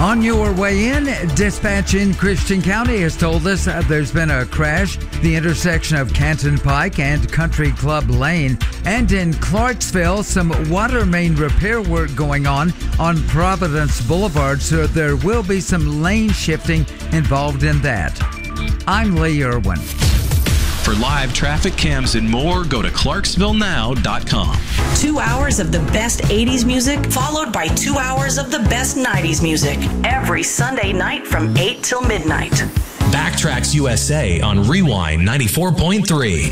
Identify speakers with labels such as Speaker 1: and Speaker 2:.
Speaker 1: On your way in, dispatch in Christian County has told us there's been a crash the intersection of Canton Pike and Country Club Lane. And in Clarksville, some water main repair work going on Providence Boulevard, so there will be some lane shifting involved in that. I'm Lee Irwin.
Speaker 2: For live traffic cams and more, go to ClarksvilleNow.com.
Speaker 3: 2 hours of the best 80s music, followed by 2 hours of the best 90s music. Every Sunday night from 8 till midnight.
Speaker 4: Backtracks USA on Rewind 94.3.